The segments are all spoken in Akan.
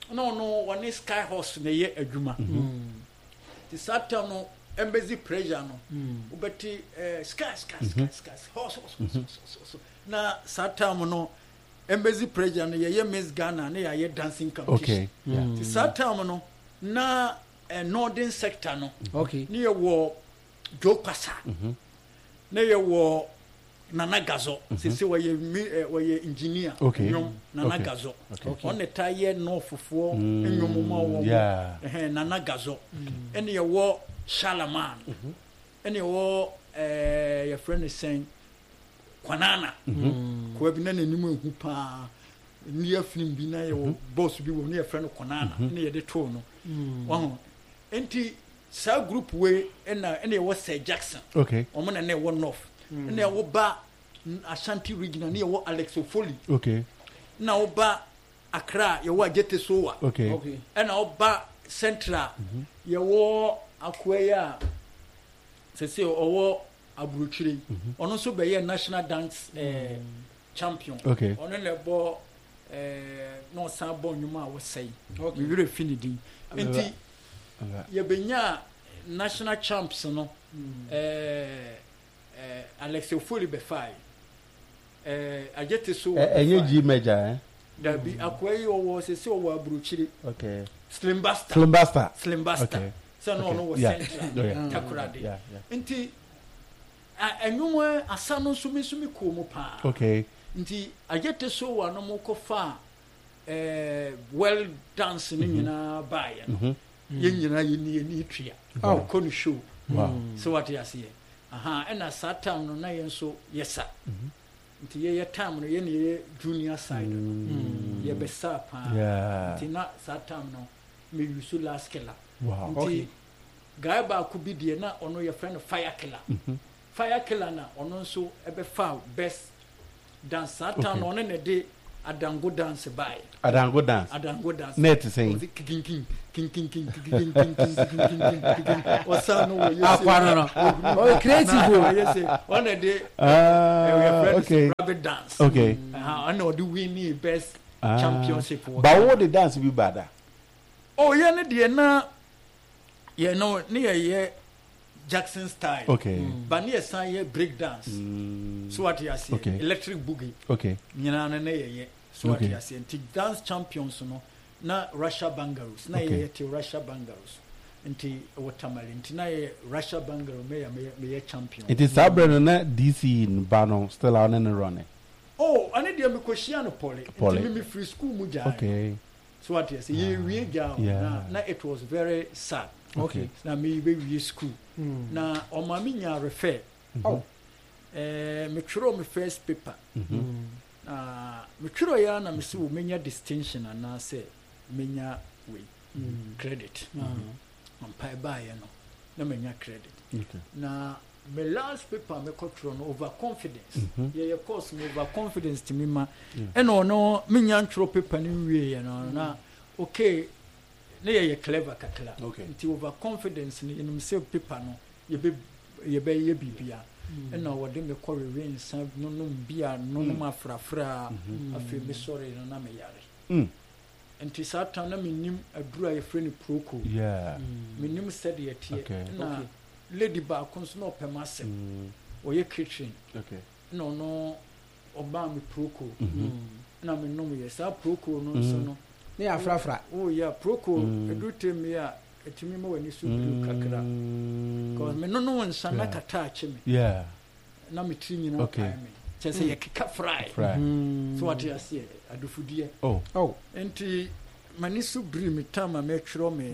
no one sky horse na ye adwuma the satam no embassy pressure no ubeti sky horse na satam no embassy pressure no ye Miss Ghana na ye dancing competition the satam no na northern sector no ni ye wo Jokasa na ye wo Nana Gazo sisi waye engineer Nana Gazo on the tire no fufuo enyomoma wo Nana Gazo ene ye wo Shalaman ene ye wo your friend is saying Kwanana ko bi na nanim ehu pa ni afim bi na ye wo boss bi wo ne your friend Kwanana ene ye de to no wo enti sa group we ene ye wo Sir Jackson omo na wo north na wo ba Ashanti regional na wo Alex Ofoli na wo ba Accra ye wo Agete Sowa na wo ba Central ye wo Akwaya sese owo Aburuchiri ono so be ye national dance champion ono le bo no san bo nyuma wo sei we really finidi enti ye benya national champs no Alex Ofoli be fai Agete so enye G major da bi Akwai owo sese owo Aburuchiri Slim Basta so no was central Takoradi nti enwuma asano sumi ko mo pa nti Agete so wa no mo ko fa well dance ni nyina ba ye no ye nyina ye ni tria ko no show so what you see ena satam no na yenso yesa nti ye time no ye ne junior side no ye be sa pa nti na satam no me yusu last killer nti guy ba ku bi de na ono ye friend fire killer na ono nso ebe fa best dance satam no ne de adango dance by adango dance net saying king osano wo yes oh creative yes one day rabbit dance I know the winning best championship but what the dance be bad oh yeah ne de na you know ne Jackson style but near say break dance so what you say electric boogie nyina na ye so what you say anti dance champions no na Russia Bangaros na ye te Russia Bangaros anti watermelon anti na ye Russia Bangaro me champion it is sabre na DC in Bano still on and running ane dia me kwhia no pole anti me free school mu ja so what you say ye wie ja na it was very sad na me be school na o ma me nya refer me twiro me first paper me twiro ya na me se wo menya distinction na say menya we credit ampai ba ye no na menya credit na me last paper me control no overconfidence ye course me overconfidence to me ma no menya twiro paper ni wie ye no na na ye clever kakla nti overconfidence ni no me paper no ye be bibia na wode me kore rains no bia no ma frafra afi me sorry no na me yare nti satan na menim adura ye freni proko menim said ye tie na lady ba konso no pemase oye kitchen no oba me proko na me nom ye sa proko no so no ne afrafra proko edute me a etimi ma wani su biru kakra cause me no one sana kata ache me na me tri nyina pa me chese ye kika fry so what you see adufudie enti mani su biru me tama me twro me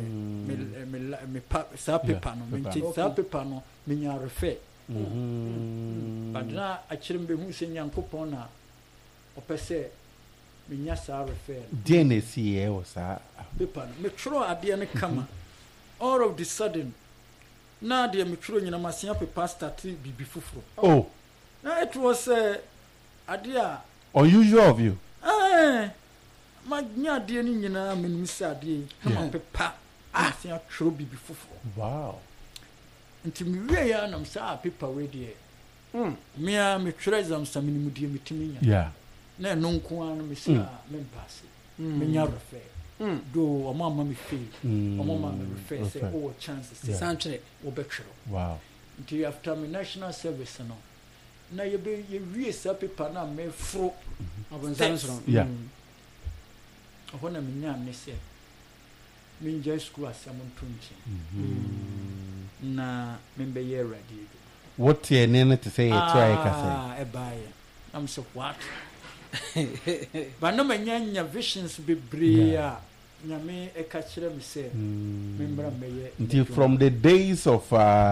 sa paper no me ti sa paper no me nya refer badna achirem be hu se nyankopon na opese me nya sa refer DNC o sa paper me twro ade ne kama all of the sudden na de me twro nyina masia paper start bibi fufuro na it was ade unusual of you ma nya de ni nyina me nim sa ade ma paper masia twro bibi fufuro wow nti me wie ya na msa paper we de me twro exam sa me nim de metimi nya na no nko an me sa me pass me nya refer do mama me feel mama me refer say oh chances Santre obetwero Wow. until after my national service no na ye wie sa paper na me fro abonsanso Yeah. hona me nya me say me enjoy school asam ntonchi na me be ye ready What you need to say to I can e buy I'm so what but no me nya visions be bria nyame e ka kire me say me mbra me ye until from the days of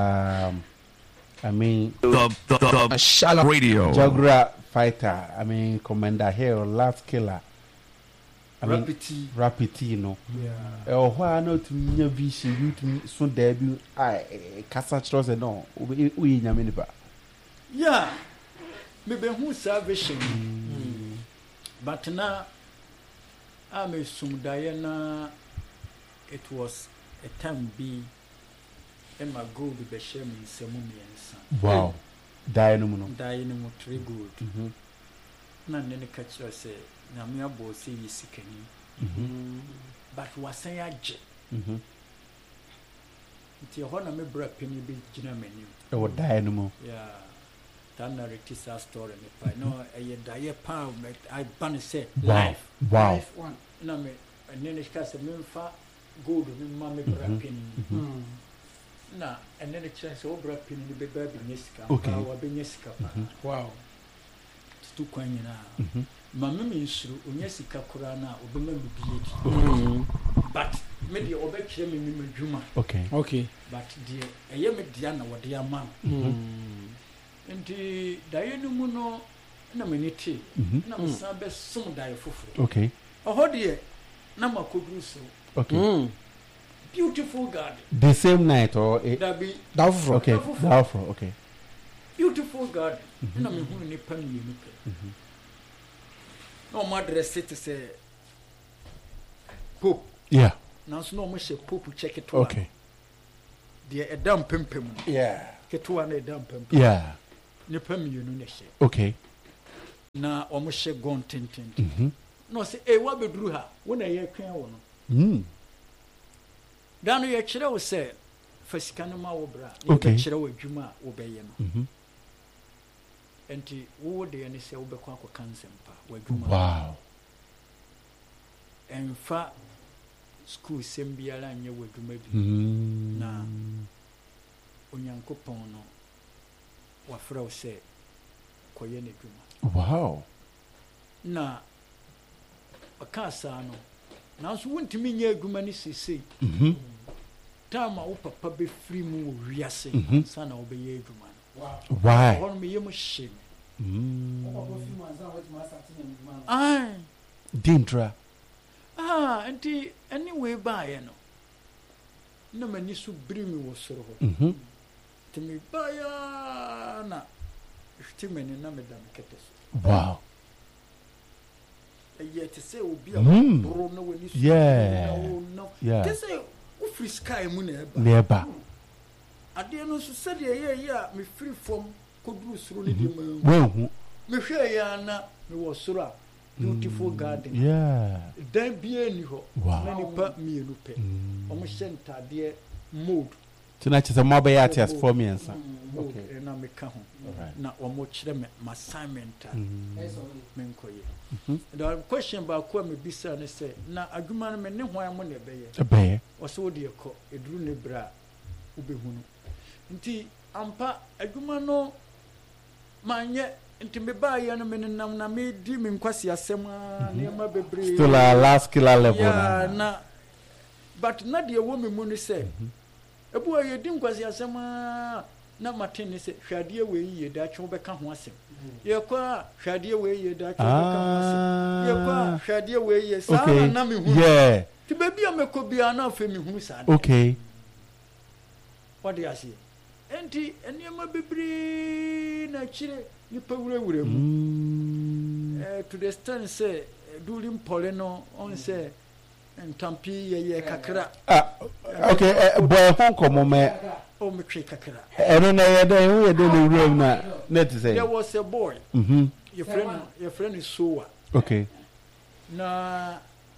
I mean The Shallow Radio. Jaguar fighter, I mean Commander Hill, Last Killer. I mean Rapidino. yeah Oh, why not to me vision you to so debut I Casa Trust and no we nyaminiba. yeah me be hu salvation but na I'm a Diana. It was a time be and my gold be shame in Samumians. Wow. Diana. Diana Mutri good. None any catch us say, Namia Bo say you sick but was say a jet. It's your honor, me bra penny be Gina menu. Oh, Diana. Yeah. That narrative story. If I know a die pound, I ban say life. Wow. one Na me and then cast a memfa gold mammy bra penny. Na and then a chance over penny be baby Niska. Okay. Or be Niska. wow It's too quaint now. Mamma means through Unyesika Kurana or Bimmy but maybe obey me Juma. Okay. But dear, a yemi Diana or dear man. And the Diana Muno, no minute, no sabe some die for Okay. oh dear, Nama Kuduso, Okay. beautiful garden. The same night or That be Davro okay. Dalfro. Okay. beautiful garden. No, me who ni penny you no mother set to say Pope. Yeah. Now, no more say Pope check it. Okay. Dear a damn pimpim. Yeah. Get one a damn pimpim. Yeah. Nipem you know. Okay. Na almost she gone tintin. No say, eh, what be drew her when I hear can one. Down your chira will say, first canoma obra, okay, chira with Juma obey. And who the any say Obequaco Kansempa, where Juma. Wow. And fa school Sembiala and you would maybe na Unyanko Pono, what Fro say, Koyene Juma. Wow. Na a casano. Now, so wouldn't mean your humanity say, Tama Papa be free move, Riassing, son obey you, man. Why? Or me, you must shame. Aye. Dindra. Auntie, anyway, by you know. No man used to bring me was so. To me, by na. Still many Namadam Catus. Wow. Yet to say, will be a bro, no one is. Yeah. No. Yeah. They say, free sky moon nearby. I didn't know, so said, yeah, me free from could through the well, me share yana, me was sura, beautiful garden. Yeah. Then be any ho, wow, many per me lupe, almost sent a dear mood. Tonight is a mobile artist for me and son. Okay, and I make home. Now, one more them, my assignment. The question about Kwame Bisa and say, now a woman may know why I'm on a bear. Or so dear co, a drew nebra, Ubihunu. Indeed, Ampa, a woman no, man yet, and to me by young men and now made dreaming Quasia Sema near my baby. Still a last killer level. Yeah, but not the woman money say. A boy, you didn't Quasia Sema. Na Martin say, Shadia way ye that you become once. Your qua, Shadia way ye that you become once. Your qua, Shadia way ye, okay. Yeah. The baby I could be enough for me who said, okay. What do you see? Auntie, and you may be breen, actually, you probably would have to the stand say, Dulim Poleno on say, and Tampi ye kakra. Okay, boy, Hong Kong, me. Oh, me kakra. I don't know where they room now. Let's say there was a boy. Your friend is Soa. Okay. Na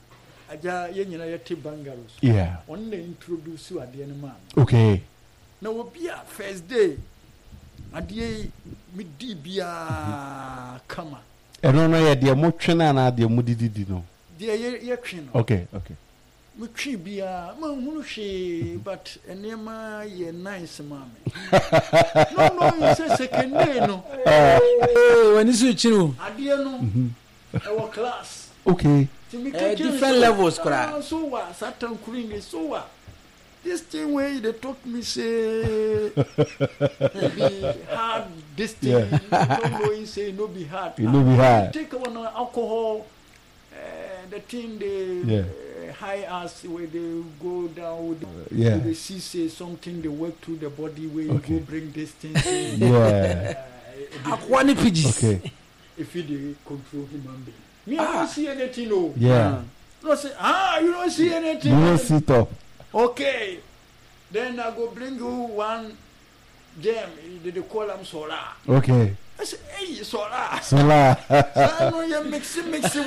aja yenyina yete bungalows Yeah. on na introduce ade no ma Okay. na obi a first day ade mi di bia kama Eno no ye de mo twena na de mo dididi no. de ye twe no Okay. mi twi bia ma hunu hwe but enema ye nice ma me no you say second day no when is it you ade no our class Okay. different levels kra so what satan kuring so what this thing where they talk me say be hard this thing Yeah. no know you say no be hard It no be hard. take one alcohol the thing they high us where they go down with Yeah. they see say something they work through the body where Okay. you go bring this thing Yeah. akwani pidgis Okay. if you dey control human being me I don't see anything no Yeah. no say you don't see anything You will sit up. okay then I go bring you one gem they call them solar Okay. I say hey solar Sola. I know you mix with with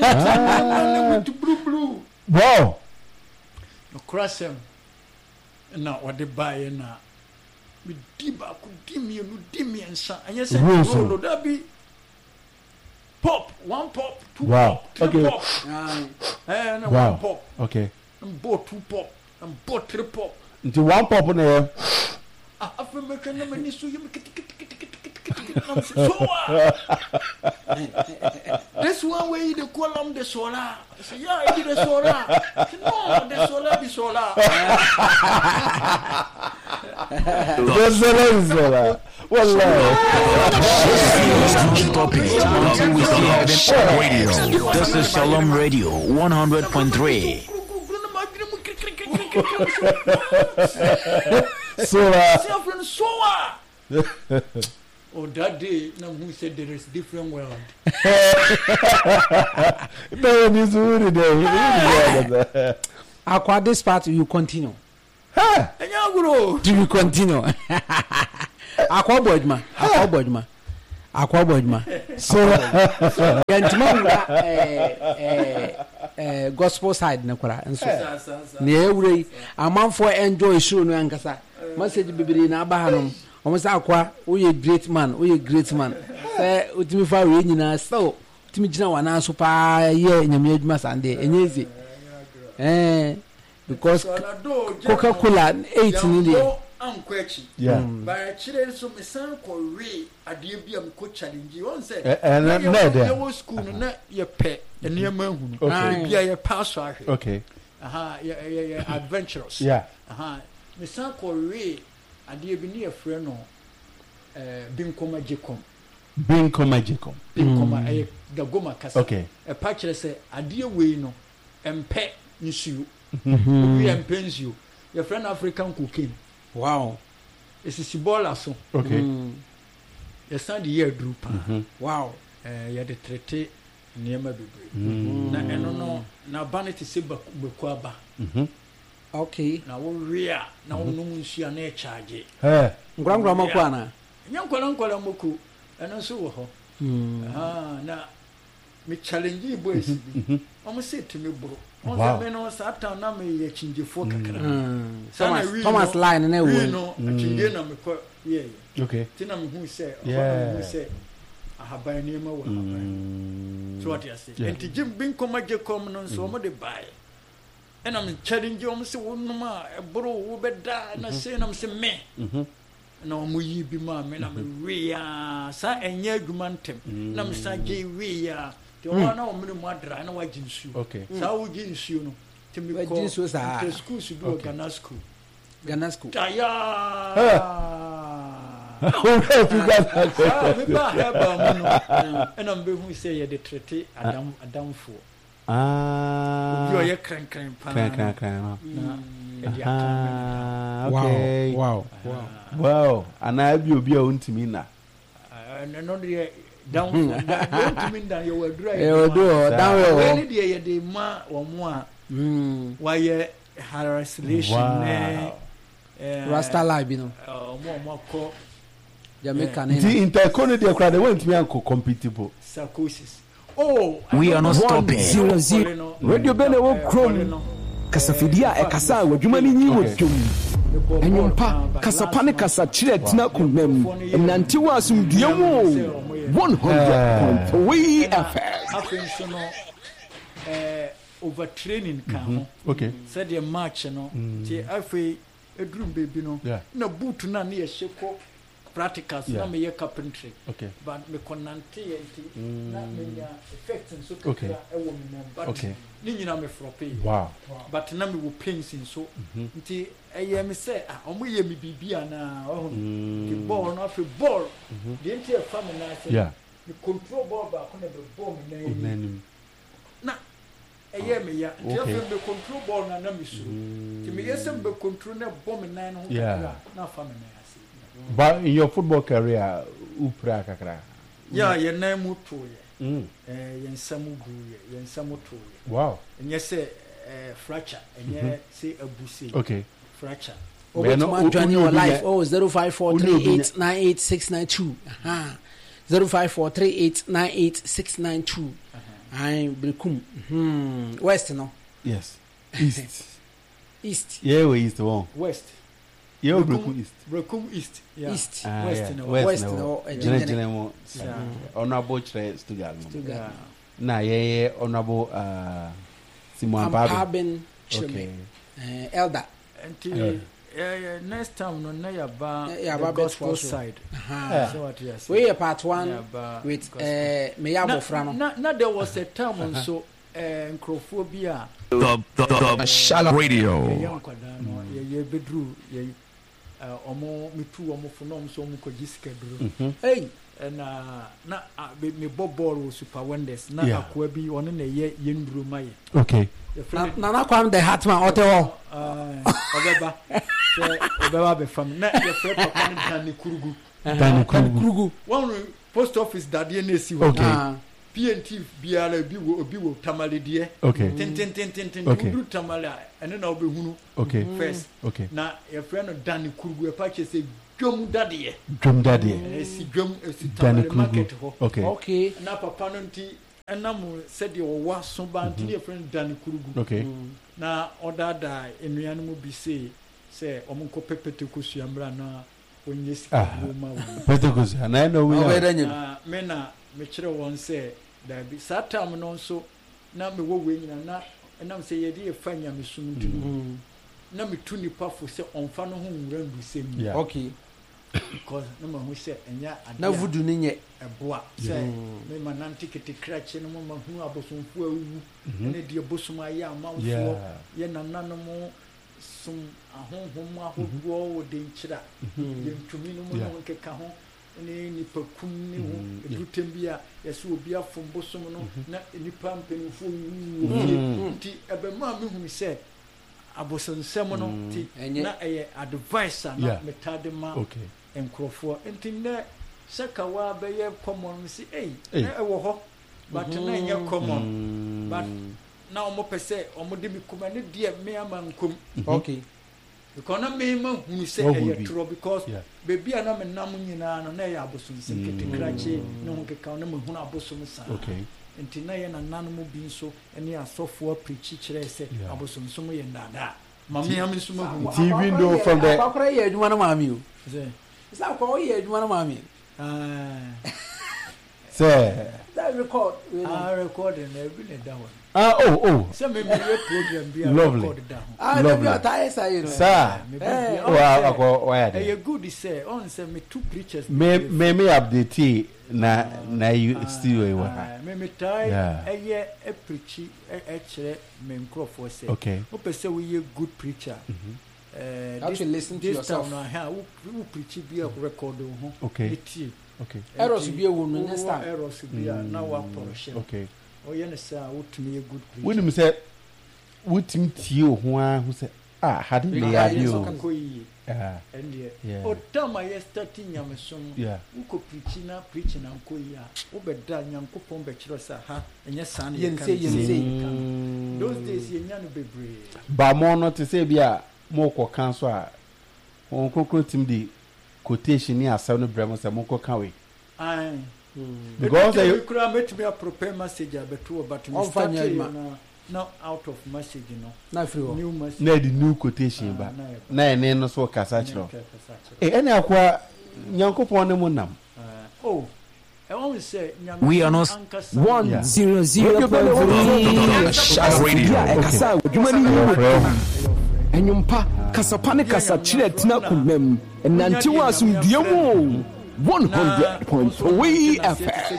blue Wow. no cross him na what they buy na me di ba ku di me no di me nsa anya say Rules, no that be pop one pop two Wow. pop three Okay. pop and Wow. one pop Okay. and bought two pop and bought three pop Into one pop on there. after me can na ni so you me kiti so this one way they call them the solar I say yeah it is the solar no the solar be solar Sola. Wallah. Radio. This is Shalom Radio 100.3. Sola. Oh, that day, now who said there is different world? No, this would be akwa this part you continue And you grow. do you continue akwa bodma Sola. yantima gospel side na kora nso na ewure amanfo enjoy show no ankasa message bibiri na abahanom omo say akwa we great man say utimi fa we nyina so utimi gina wana so pa ye nyame adwuma sande enyezi because Coca-Cola 8 ni dey Yeah. But children so me san ko we ade bia me ko challenge won say no there. your school no na ye pe enema hu Okay. bia ye pass ahwe Okay. ye adventurous Yeah. me san ko we ade bi ne ye frɛ no binkoma jekom Binkoma Jacob. binkoma da goma kasa Okay. pa kyerɛ sɛ ade we no empɛ nsuo we empɛ nsuo ye frɛ no African cocaine wow esisi bola so Okay. ye san de ye aduru pa wow ye de trete niema bebre na eno no na banity se beku aba okay na wo wia na wo no nsuo na e charge ngwangwa mako ana nya nkwala moko eno so wo ho na me challenge boys bi omo se timi bro on se me no satan na me ye chinjefo kakra Thomas line na we we no chinje na me ko ye Okay. tina me hu se Yeah. hu se ahaban niema wo ahaban so what you say Yeah. enti jim bin koma je kom no so mo de buy ena me challenge omo se wonum a ebro wo beda na se na me se me na omo yi bi ma me na me we ya sa enye adwuma ntem na me sa je we ya te wa na omo mu adra na wa ji nsuo Okay. sa wo ji nsuo no te me Wa ko ji nsuo saa. te school su do Ghana school Ghana school aya me ba heba mu no ena me hu se ye de trete adamfo obi o ye kran pa Cran. e di aka Okay. Wow. And I be obi a untimi na. no de downfo don't mean that you were dry down when the ye de ma wo mo a why harassment Wow. Rasta live no mo ko Jamaica The na interconnect they crowd they went me and compatible. psychosis We are not stopping. 100 Radio Bene wo krom kasafidia ekasa wadwuma ni nyi wodwum enyumpa kasapa ne kasa kire tina kunam nanti wa asumdue wo 100.3 FM afenso no overtraining ka ho said the match no ti afei edrum baby no na boot na na ye sheko practicals na me ye carpentry but me konante yenti na me ya effects so kaka e wo me but ni nyina me floppy but na me wo pains so nti eye me say omo ye me bibia na the ball no after ball the entire family na say the control ball ba ko na be ball me na na eye me ya nti after me control ball na me so nti me yesem be control na ball me na no na family na. But in your football career, upra kakra. Yeah, your name would to ye. Yen samu bu ye, yen samu to ye. Wow. And yes, say fracture, and ye say a bussy. Okay. Fracture. Join your life. 05438988692. 05438988692. I'm Bilkum. West, no? Yes. East. East. Yeah, we east one. West. Yeah, Brekum East. Brekum East. Yeah. East. West no. West no. General honorable Stuttgart. Na yeah honorable Simon Babin. Okay. Elder. Until next time no na yaba gospel side. So what you say. We are part 1 with Meyabo Frano. Na there was a time on so Nkrophobia. The Shallow Radio. Ye bedru ye omo mitu omo fonom so omo ko gisika duru hey na me ball super wonders na akwa bi ono na ye nduru maye okay na kwam the hatman otewo obeba be fam na ye free papa ni Dani Kurugu one post office dadie na esi okay PNT biara bi wo tamale die okay ten nduru tamale ene na obehunu okay first okay na your friend Dani Kurugu e pa che say dwom dadie si dwom si tamale market ho okay na papa no nti enam said the wa so ba nti your friend Dani Kurugu okay na odada enuanu mu bi say omunko pepete kusuambra na onye sika ma wo petekus na no we me na me kire won say da bi satam no so na me wo we nyina na enam say ye de fanya me sunu tunu na me tu nipa fo say onfa no ho nwura ndu sem okay because na ma hu say enya ade na vudu ni nye eboa say me ma nanti kete krache no ma hu abosomfo awu ene de abosom aye amanfo ye nanano mo sum ahonhom ahodo wo de nkyira ye ntumi no mo no nkeka ho ne nipa kum ne ho edutem bia yeso obi afom bosom no na nipa mpenufo nti ebema me hu se abosonsem no ti na advice na metade ma enkrofo nti ne sekawa be ye common si na ewo ho but na nye common but na omo pese omo de mi kuma ne de me ama nkom okay because na me ma hu se true because baby na me nam nyina no na ya abosom se ketekrache no nkeka na me hu na abosom sa okay nti na ye na nanu mu bi so ene asofo preach kire se abosom so mo ye ndada mami am so ma hu TV window from the akora ye adwuma na mami o say akora ye adwuma na mami say that record recording every day that one so me program be record down lovely sir you good say on say me two preachers me update na you still we me try a preach kire me nkrofo say okay who say we good preacher actually listen to yourself now who preach be a record ho okay errors be a woman next time errors be na wa portion okay you say wotumi a good preacher when me say wotim tie ho hu say had me ya you o tama ye starting nyamesom wo ko preaching na nkoyi a wo beda nyankopon be kiro sa ha enye san ye kan those days ye nya no bebre ba mo no te say bia mo ko kan so a on kokro tim di quotation ni asaw no bremo say mo ko kan we because you could make me a prepare message but now out of message na free new message na the new quotation ba na ene no so kasa chiro ene akwa nyankopon ne mu nam I always say we are not 100.3 Shalom Radio. Ekasa odwumani ni enyumpa kasapane kasa chire tina kunam enante wa asumdie mu 100.3 FM.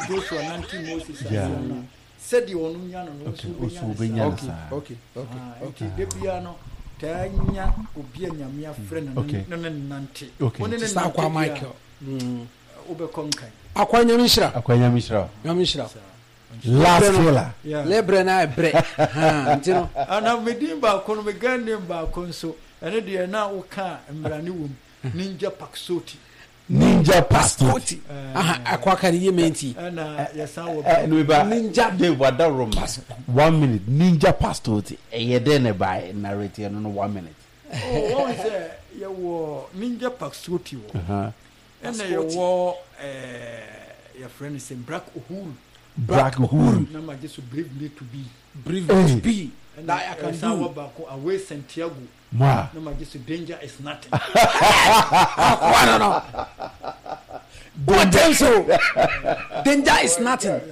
Said you on Yano, okay. Debiano, Tanya, Ubiana, mia friend, Nanti. Okay, Sakwa Michael. Oberconkai. Akwanya Mishra. Last killer. Lebrena bre. Ntino. Ana medimba kono megande mba konso. Ene de na uka mbrani wom. Ninja Passport. Akwa kan yementi. Ana yasawo. Ninja de wada room. 1 minute. Ninja Passport. Yede ne by narrate no 1 minute. Oh, what is your Ninja Passport wo. And your your friend is in Black Uhuru. Nama just brave me to be. And I can do about away Santiago. Nama just danger is nothing. Danger is nothing.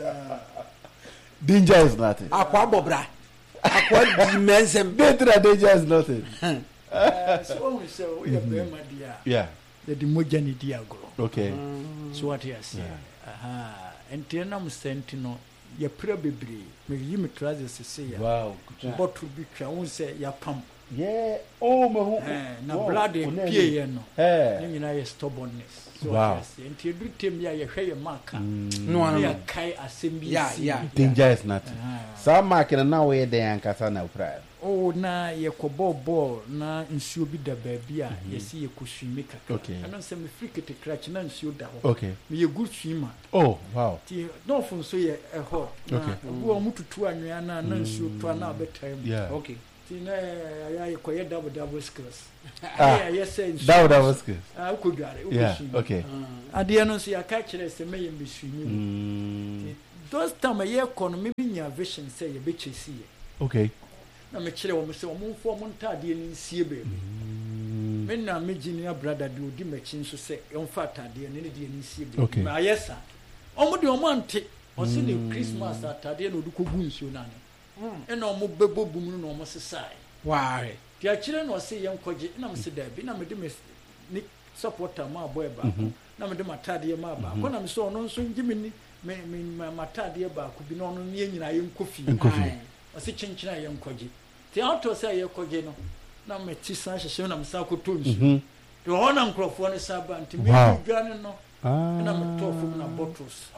Aqua Bobra. Aqua Dimensem. Danger is nothing. So we say we are very dear. Yeah. The Dimojani Diago. Okay. So what he has and Tianam Sentino, your probably may you me try to say, wow, but to be crown say your pump. Yeah, oh, my now bloody piano, and I stubbornness. Wow, and you do tell me I hear mark. No one kai assembly. Yeah. Danger is nothing. Some marking and now where they are Casana prayer. Oh, na ye ball na nsuo bi da baabia ye see ye kuswimi kakra. Okay. Ana say me free kete crutch na nsuo da ho. Okay. Me ye good swimmer. Oh, wow. Ti no fun so ye hot. Okay. Wo mututu anwea na nsuo to na betam. Yeah. Okay. Ti na ya koye double skills. Ya say double skills. Ko dware. Yeah. Okay. Ade no so ya ka kire say me ye me swimi. Those time ye economy nya vision say ye be chesi ye. Okay. Na me kire wo me se wo mfo mo ntade ni nsie be me na me junior brother de odi machin so se yo mfa atade ne de ni nsie be ma yesa o mo de o mo ante o se ne Christmas atade na odi kogu nsuo na ne e na o mo bebo bum no o mo sesai waare ti a kire na o se ye nkoje na me se da bi na me de me ni supporter ma boy ba na me de matade ma ba ko na me so no nso ngimi ni me matade ba ko bi no no ne nyina ye nkofi ose chinchina ye nkoje ti auto say ye koje no na me ti san hye na me sa ko tonsu to hona nkrofo ne saba nti me dwane no na me to fum na bottles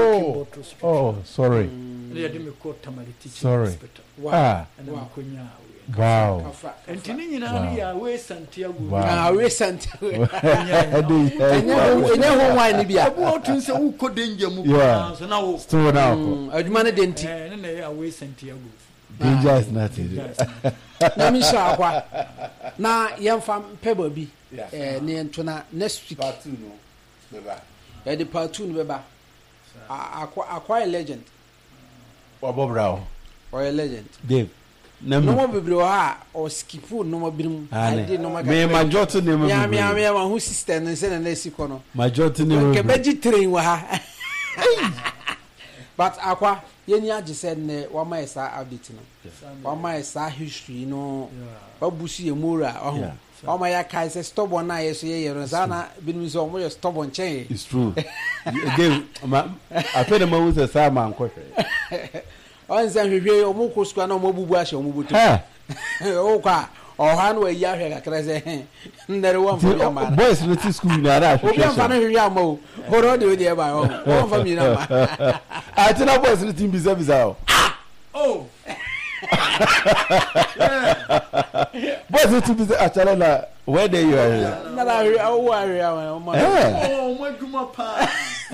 sorry le de me ko tamari teaching sorry hospital and na konya wow enti ni nyina ni ya we Santiago we Santiago enye ho wine ni bia abu otun se u ko danger mu so na wo still now aduma ne denti na ya we Santiago danger is nothing na mi sha akwa na yemfa peba bi ne ntona next week part 2 no beba the part 2 no beba akwa a legend Bob Brown or a legend Dave no mo bebre ha o skipu no mo birim ade no me majority ne mo me ma hu sister ne se na siko no majority ne mo ke beji train wa ha but akwa yeni age said ne wa ma esa update no wa ma esa history no obusu ye mora o ma ya kai se stubborn na yeso ye yero sana binim so mo ye stubborn chen it's true again I feel the man was a sama nkwohwe on san hwehwe o mo koskua na o mo bubu ahye o mo butu o kwa o ha no ayi ahwe kakra se ndere wo mfa ya ma boys no to school na ara hwehwe o bi mfa na hwehwe ama o horo de o de ba o mfa mi na ma atina boys no team biza oh boys no team biza achala na where they you are na la hwehwe o wa hwehwe o ma oh mo duma pa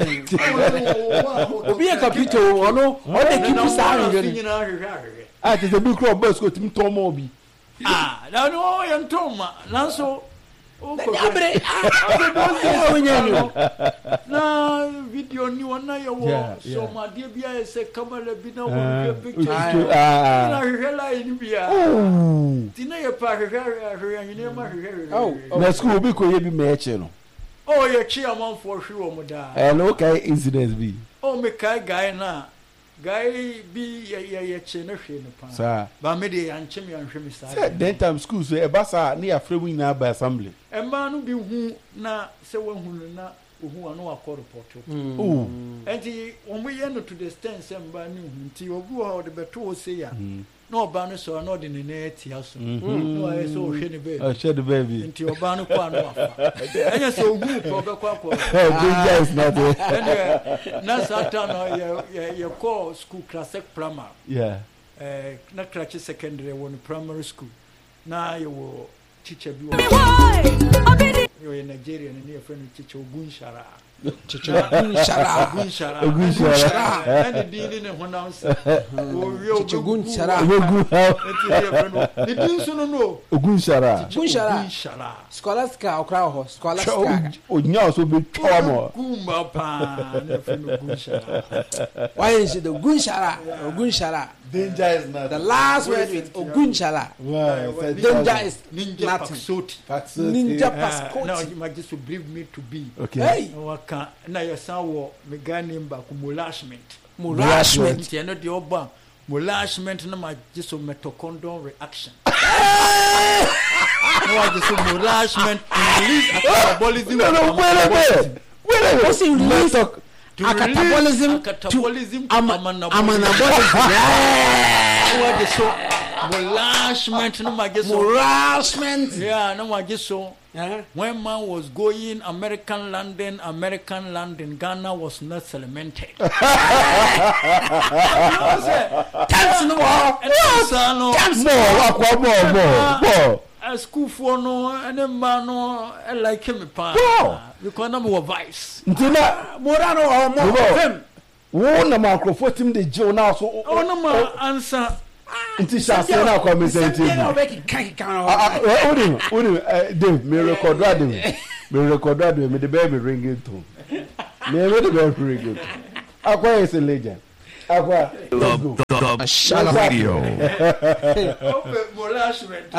obi e kapito ono o de kipu sa hwehwe te the big club boys go team to mo bi na no yan toma nanso na video ni wana ya wo so ma de bia e se kamera bi na wo picture na hela ni bia tina ye pa hela ni ma hela na school bi ko ye bi me eche no ye chi amanfo hwe wo mu da no kai incidents bi me kai guy na guy bi ye che na hwe no pa sa ba me de anche me anhwe me sa then time school so e ba sa na ya fremu ina ba assembly e ma no bi hu na se wo hu na ohu anu akọ report enti omo ye no to the stand se mba ni hu nti ogu ha de beto o se ya na oba no so na de ne na eti aso no aye so hwe ne baby hwe the baby nti oba no kwa no afa enya so ogu ko be kwa ko danger is not na sata no ye call school classic primary na class secondary one primary school na ye wo teacher bi yo in Nigeria na near friend teacher Ogunshara and the in announce Ogunshara the din so no Ogunshara scholastica okra scholastica onya so be twa mo kumba pa na friend Ogunshara why is it Ogunshara danger is not the last word with Ogunshara danger is ninja paksoti ninja paskoti now you might just believe me to be hey na ya sawo me gane mba ku molashment molashment no de oba molashment na ma just mitochondrial reaction no just molashment release catabolism catabolism anabolism what the so molashment no ma just molashment no ma just so when man was going American London, Ghana was not cemented. A school for no, and a man like him, because I'm a vice. Morano or more. One of my microphone, the journal, so no answer. Nti shase na kwa mesenti Dave me record radio me the baby ringing tone me the baby ringing akwa is a legend akwa the Shala Radio molashment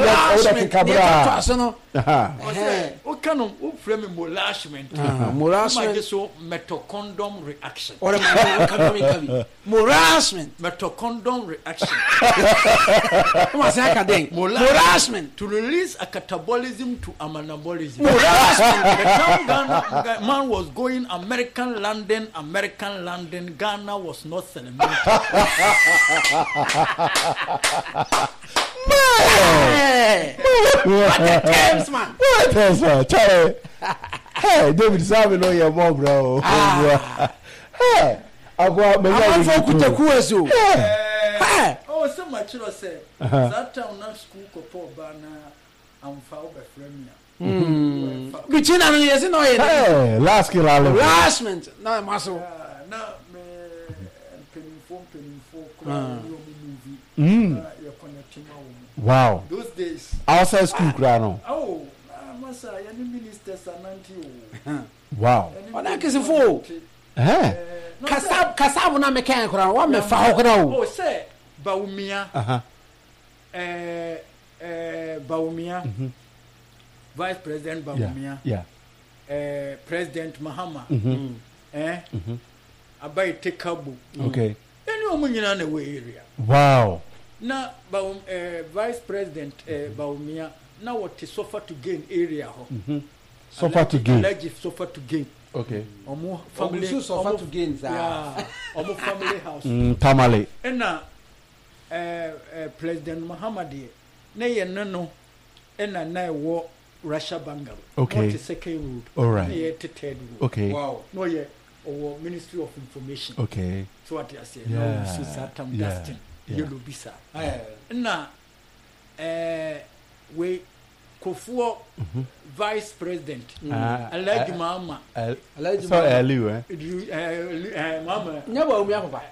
o kanu o frame molashment molashment so mitochondrial reaction or molashment mitochondrial reaction molashment to release a catabolism to anabolism molashment man was going American London, Ghana was not cemented. What a terms, man. What a terms, man. Charlie. Hey, David Savi know your mom, bro. Hey, I go out. I'm for Kutakuazu. Hey. Oh, so much you say. That town not school kopo bana am foul by Fremia. Between and yes, no. Hey, last kill all of harassment. No, muscle. Now, me penny movie. Wow. Those days. Outside school, Grano. Oh, Massa, any ministers are not. Wow. What I can for? Kasab na mechanic around one me fa oh, say Baumia. Baumia. Vice President Baumia. Yeah. President Mahama. Abai Tekabu. Okay. Any woman in the way area. Wow. Now, Vice President Baumia, now what is suffer to gain area? Suffer to gain. Alleged suffer to gain. Okay. Omo family suffer to gain. Yeah. Omo family house. Tamale. And now, President Muhammad, nay no, and I war Russia Bangal. Okay. The second road. All right. The third road. Okay. Wow. No, yeah. Or Ministry of Information. Okay. So what you say? Yeah. No, Susatam Dustin. Yellow Bisa. Na we Kofuo Vice President Alhaji Mama Mama Never me papa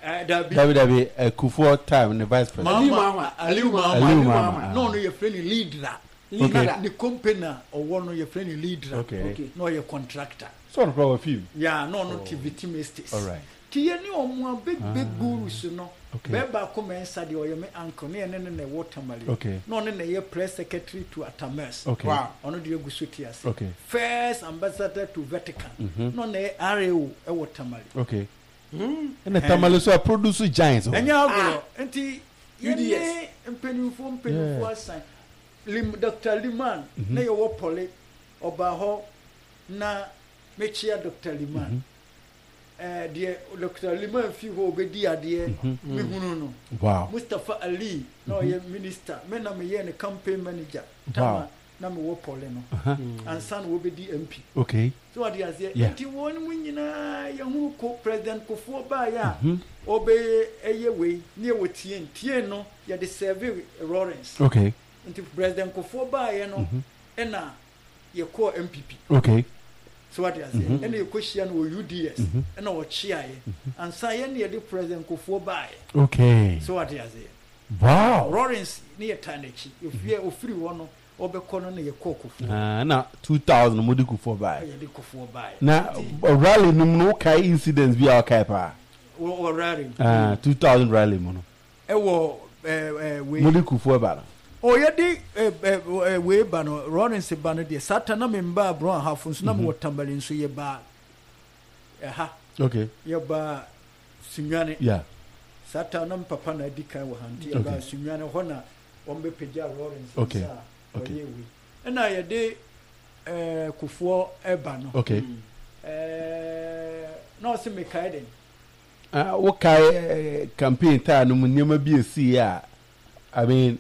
David Kofuo time the Vice President Mama Aliu Mama no your friend leader the company or one of your friendly leader. Okay. No, your contractor. So on a few. Yeah, no TV mistakes. All right. Tieni omo big gurus no. Okay. Beba come inside your me uncle near ne watermelon. Okay. No ne press secretary to Atames. Okay. Wow. Ono de gusuti. Okay. First ambassador to Vatican. No ne RAO e watermelon. Okay. And the tamale so produce giants. Enya agro enti UDS mpenifo asan Dr. Liman na yo pole oba ho na mechia Dr. Liman de Dr. Liman fi ho obedi ade me hunu no. Wow. Mustafa Ali no ye minister me na me ye ne campaign manager tama na me wo pole no ansan wo bedi MP. Okay. So what you say enti won mu nyina ye hu ko president Kofo ba ya obe eye we ne wotie no ye de serve Lawrence. Okay. Enti president Kofo ba ye no ena ye ko MPP. Okay. So what you say ena ye ko hia no UDS ena wo chia ye ansa ye ne de president Kofo ba ye. Okay. So what you say wow. Lawrence ne ye tanechi ofie ofiri wo no obekono na ye kokofo na 2000 modiku for buy ye de kofo buy na rally no kai incidents bi a kai pa o rally 2000 rally mo no e wo we modiku for buy o ye de we ba no Lawrence ba no de satana memba bro hafun so na mo tambali so ye ba ha okay ye ba sunwane yeah satana papa na dikan wo hanti ye ba sunwane hona ombe peja Lawrence okay okay ena ye de Kofo eba no okay no se me kai den what kai campaign ta no nyama bi esi a I mean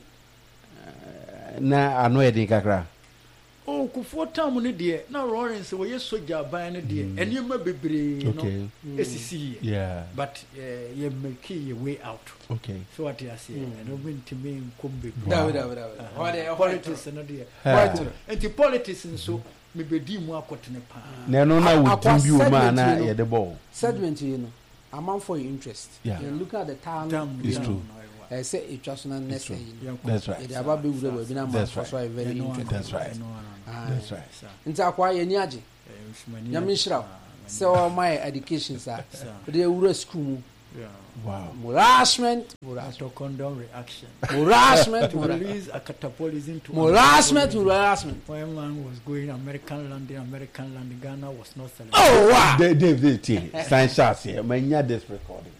na ano edin kakra o Kofo tam no de na Lawrence wo ye soja ban no de enema bebre no esisi yeah but ye make your way out okay so what you say I don't mean to me kombe politics no de anti politics so me bedi mu akotene pa na no na wo timbi o ma na ye de ball segment you know amount for your interest yeah. You look at the town it's true say it was not necessary that's right it about be we be na man for so very interesting that's right that's right nti akwa ye ni age nyame shira so my education sir they were school mu wow harassment to condone reaction harassment release a catapultism to harassment when man was going American land Ghana was not celebrating oh wow they sign shots here manya this recording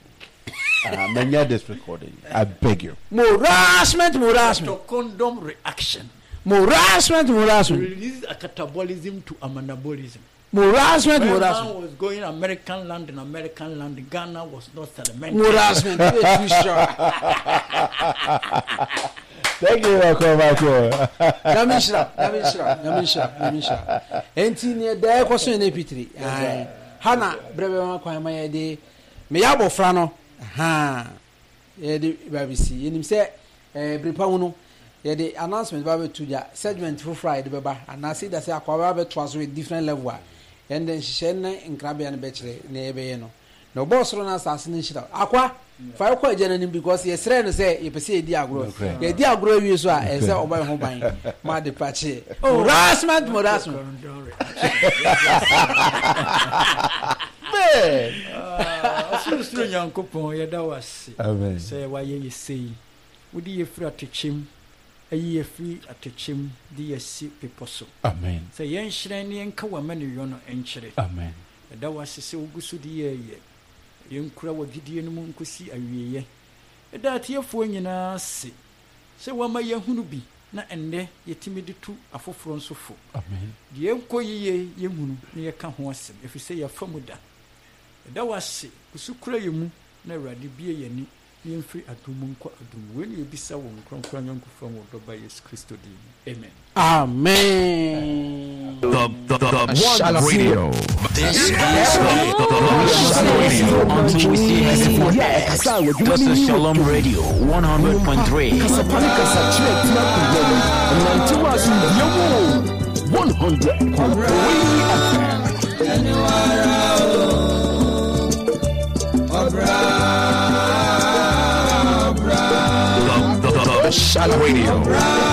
I beg you harassment to condone reaction harassment release a catabolism to anabolism harassment man was going American land Ghana was not celebrating harassment thank you welcome back Yamishra enti ne da ko so na pitri hana brebe ma kwan ma ye de me ya bofra no ye de babisi yenim se brepa wono ye de announcement ba betuja segment for Friday beba and say that say akwa ba beto aso with different level and then she na nkrabe na be kire na ebe ye no no boss ro na asase ni shira akwa fa kwa agya nanim because ye sre no say ye pese ye di agro ye di agro wi so a e say oba ho ban ma de pache harassment asuru nyankopon ye da wase amen say wa ye sei wodi ye fira techim ayi ye free atechim di ye si peposo amen say yen hire ne enka wa mane yo no enkyere amen da wase se ogusu di ye yen kura wa gidie no mu nkosi awieye da atiefo nyina se se wa ma ye hunu bi na ende yetimi de tu afoforo nsofo amen di enkoyiye ye hunu ne ye ka ho asem efise ye famuda da wase kusu kura ye mu na awrade bie ye ni yemfiri adumu nkwa adumu we ne ebisa wo nkronkron nyankofo wo do ba Yesu Kristo di amen amen The radio. This is This is Shalom Radio 100.3. 100.3 Shalom Radio.